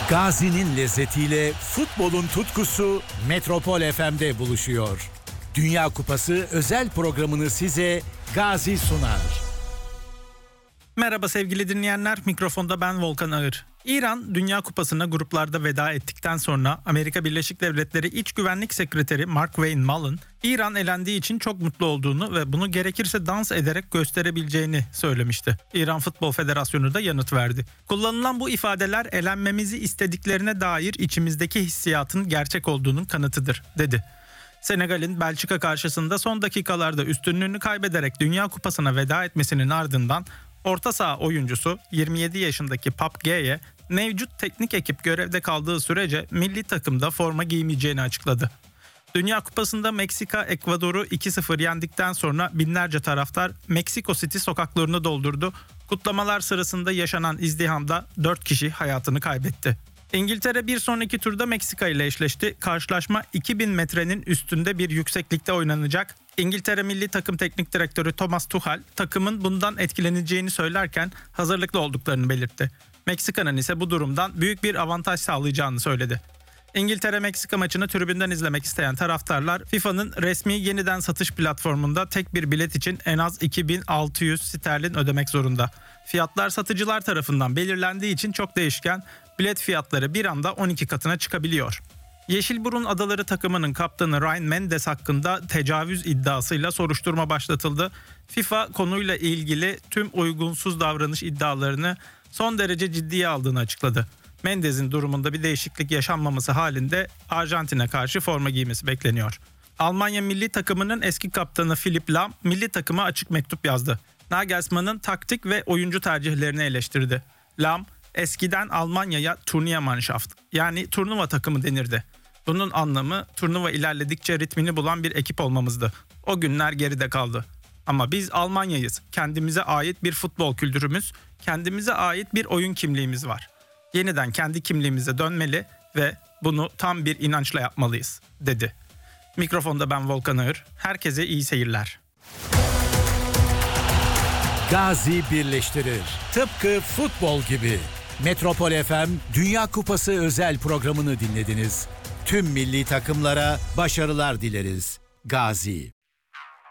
Gazi'nin lezzetiyle futbolun tutkusu Metropol FM'de buluşuyor. Dünya Kupası özel programını size Gazi sunar. Merhaba sevgili dinleyenler, mikrofonda ben Volkan Ağır. İran, Dünya Kupası'na gruplarda veda ettikten sonra Amerika Birleşik Devletleri İç Güvenlik Sekreteri Mark Wayne Mullen, İran elendiği için çok mutlu olduğunu ve bunu gerekirse dans ederek gösterebileceğini söylemişti. İran Futbol Federasyonu da yanıt verdi. Kullanılan bu ifadeler elenmemizi istediklerine dair içimizdeki hissiyatın gerçek olduğunun kanıtıdır, dedi. Senegal'in Belçika karşısında son dakikalarda üstünlüğünü kaybederek Dünya Kupası'na veda etmesinin ardından orta saha oyuncusu 27 yaşındaki Pape Gueye mevcut teknik ekip görevde kaldığı sürece milli takımda forma giymeyeceğini açıkladı. Dünya Kupası'nda Meksika Ekvador'u 2-0 yendikten sonra binlerce taraftar Meksiko City sokaklarını doldurdu. Kutlamalar sırasında yaşanan izdihamda 4 kişi hayatını kaybetti. İngiltere bir sonraki turda Meksika ile eşleşti. Karşılaşma 2000 metrenin üstünde bir yükseklikte oynanacak. İngiltere Milli Takım Teknik Direktörü Thomas Tuchel takımın bundan etkileneceğini söylerken hazırlıklı olduklarını belirtti. Meksika'nın ise bu durumdan büyük bir avantaj sağlayacağını söyledi. İngiltere-Meksika maçını tribünden izlemek isteyen taraftarlar FIFA'nın resmi yeniden satış platformunda tek bir bilet için en az 2600 sterlin ödemek zorunda. Fiyatlar satıcılar tarafından belirlendiği için çok değişken, bilet fiyatları bir anda 12 katına çıkabiliyor. Yeşilburun Adaları takımının kaptanı Ryan Mendes hakkında tecavüz iddiasıyla soruşturma başlatıldı. FIFA konuyla ilgili tüm uygunsuz davranış iddialarını son derece ciddiye aldığını açıkladı. Mendes'in durumunda bir değişiklik yaşanmaması halinde Arjantin'e karşı forma giymesi bekleniyor. Almanya milli takımının eski kaptanı Philipp Lahm milli takıma açık mektup yazdı. Nagelsmann'ın taktik ve oyuncu tercihlerini eleştirdi. Lahm, eskiden Almanya'ya Turniermannschaft yani turnuva takımı denirdi. Bunun anlamı turnuva ilerledikçe ritmini bulan bir ekip olmamızdı. O günler geride kaldı. Ama biz Almanya'yız. Kendimize ait bir futbol kültürümüz, kendimize ait bir oyun kimliğimiz var. Yeniden kendi kimliğimize dönmeli ve bunu tam bir inançla yapmalıyız, dedi. Mikrofonda ben Volkan Ağır. Herkese iyi seyirler. Gazi birleştirir. Tıpkı futbol gibi. Metropol FM Dünya Kupası özel programını dinlediniz. Tüm milli takımlara başarılar dileriz. Gazi.